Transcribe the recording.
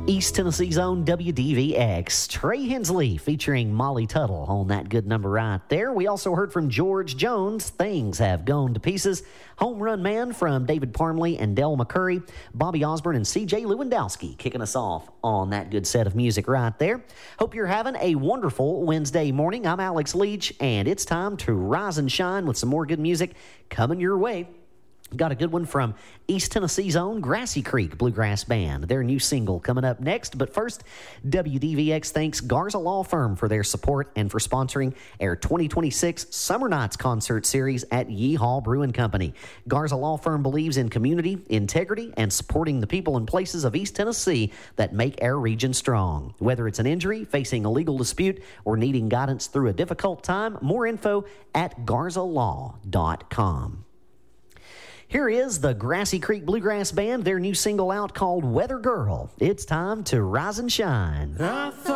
East Tennessee's own WDVX. Trey Hensley featuring Molly Tuttle on that good number right there. We also heard from George Jones, Things Have Gone to Pieces. Home Run Man from David Parmley and Del McCurry. Bobby Osborne and CJ Lewandowski kicking us off on that good set of music right there. Hope you're having a wonderful Wednesday morning. I'm Alex Leach, and it's time to rise and shine with some more good music coming your way. Got a good one from East Tennessee's own Grassy Creek Bluegrass Band. Their new single coming up next. But first, WDVX thanks Garza Law Firm for their support and for sponsoring our 2026 Summer Nights concert series at Yeehaw Brewing Company. Garza Law Firm believes in community, integrity, and supporting the people and places of East Tennessee that make our region strong. Whether it's an injury, facing a legal dispute, or needing guidance through a difficult time, more info at garzalaw.com. Here is the Grassy Creek Bluegrass Band, their new single out called Weather Girl. It's time to rise and shine.